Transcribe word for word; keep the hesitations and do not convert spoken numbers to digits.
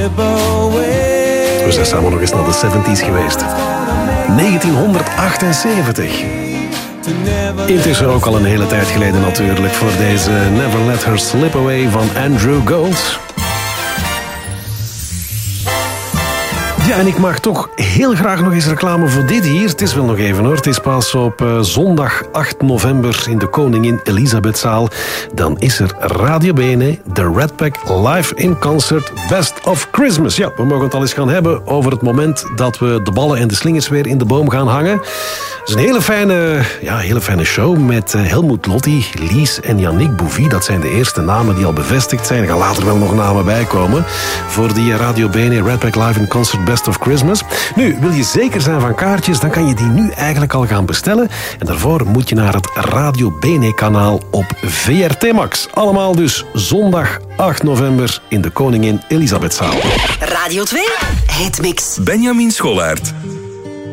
We zijn samen nog eens naar de zeventies geweest. negentienhonderdachtenzeventig. Intussen ook al een hele tijd geleden natuurlijk voor deze Never Let Her Slip Away van Andrew Gold. Ja, en ik maak toch heel graag nog eens reclame voor dit hier. Het is wel nog even hoor. Het is pas op uh, zondag acht november in de Koningin Elisabethzaal. Dan is er Radio Bene, de Red Pack live in concert Best of Christmas. Ja, we mogen het al eens gaan hebben over het moment dat we de ballen en de slingers weer in de boom gaan hangen. Het is een hele fijne, ja, hele fijne show met uh, Helmut Lotti, Lies en Yannick Bouvy. Dat zijn de eerste namen die al bevestigd zijn. Er gaan later wel nog namen bij komen voor die Radio Bene Red Pack live in concert Best of Christmas. Nu, wil je zeker zijn van kaartjes, dan kan je die nu eigenlijk al gaan bestellen. En daarvoor moet je naar het Radio Bene-kanaal op V R T Max. Allemaal dus zondag acht november in de Koningin Elisabethzaal. Radio twee, Hitmix. Benjamin Scholaert.